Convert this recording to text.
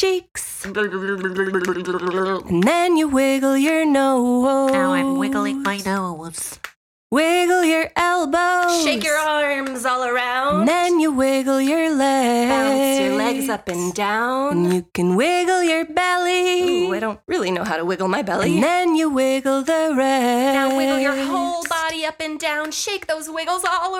cheeks. And then you wiggle your nose. Now I'm wiggling my nose. Wiggle your elbows. Shake your arms all around. And then you wiggle your legs. Bounce your legs up and down. And you can wiggle your belly. Ooh, I don't really know how to wiggle my belly. And then you wiggle the rest. Now wiggle your whole body up and down. Shake those wiggles all